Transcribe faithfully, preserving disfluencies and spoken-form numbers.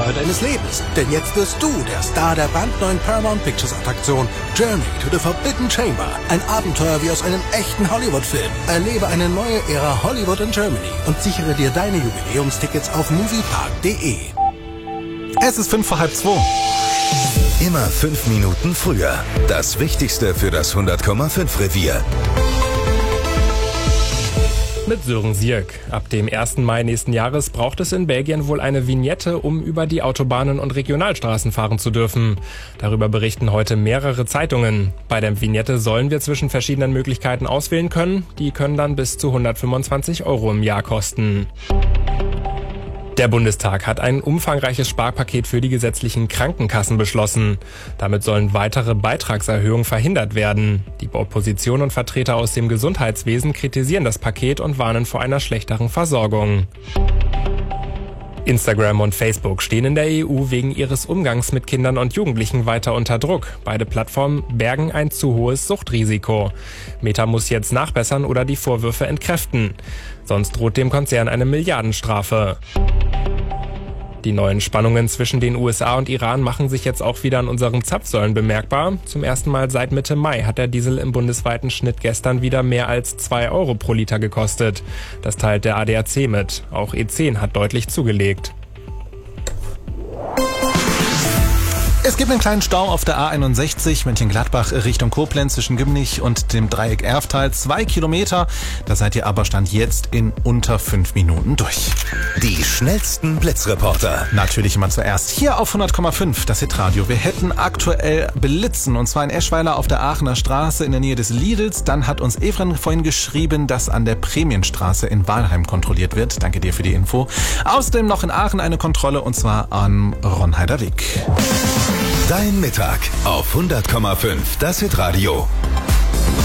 Abenteuer deines Lebens. Denn jetzt wirst du der Star der brandneuen Paramount Pictures Attraktion Journey to the Forbidden Chamber. Ein Abenteuer wie aus einem echten Hollywood-Film. Erlebe eine neue Ära Hollywood in Germany und sichere dir deine Jubiläumstickets auf moviepark punkt de. Es ist fünf vor halb zwei. Immer fünf Minuten früher. Das Wichtigste für das hundert Komma fünf Revier. Mit Sören Sierk. Ab dem ersten Mai nächsten Jahres braucht es in Belgien wohl eine Vignette, um über die Autobahnen und Regionalstraßen fahren zu dürfen. Darüber berichten heute mehrere Zeitungen. Bei der Vignette sollen wir zwischen verschiedenen Möglichkeiten auswählen können. Die können dann bis zu hundertfünfundzwanzig Euro im Jahr kosten. Der Bundestag hat ein umfangreiches Sparpaket für die gesetzlichen Krankenkassen beschlossen. Damit sollen weitere Beitragserhöhungen verhindert werden. Die Opposition und Vertreter aus dem Gesundheitswesen kritisieren das Paket und warnen vor einer schlechteren Versorgung. Instagram und Facebook stehen in der E U wegen ihres Umgangs mit Kindern und Jugendlichen weiter unter Druck. Beide Plattformen bergen ein zu hohes Suchtrisiko. Meta muss jetzt nachbessern oder die Vorwürfe entkräften. Sonst droht dem Konzern eine Milliardenstrafe. Die neuen Spannungen zwischen den U S A und Iran machen sich jetzt auch wieder an unseren Zapfsäulen bemerkbar. Zum ersten Mal seit Mitte Mai hat der Diesel im bundesweiten Schnitt gestern wieder mehr als zwei Euro pro Liter gekostet. Das teilt der A D A C mit. Auch E zehn hat deutlich zugelegt. Es gibt einen kleinen Stau auf der A einundsechzig Mönchengladbach Richtung Koblenz zwischen Gymnich und dem Dreieck Erftal. Zwei Kilometer. Da seid ihr aber Stand jetzt in unter fünf Minuten durch. Die schnellsten Blitzreporter. Natürlich immer zuerst hier auf hundert Komma fünf, das Hitradio. Wir hätten aktuell Blitzen und zwar in Eschweiler auf der Aachener Straße in der Nähe des Lidls. Dann hat uns Evren vorhin geschrieben, dass an der Prämienstraße in Walheim kontrolliert wird. Danke dir für die Info. Außerdem noch in Aachen eine Kontrolle und zwar am Ronheider Weg. Dein Mittag auf hundert Komma fünf, das Hitradio.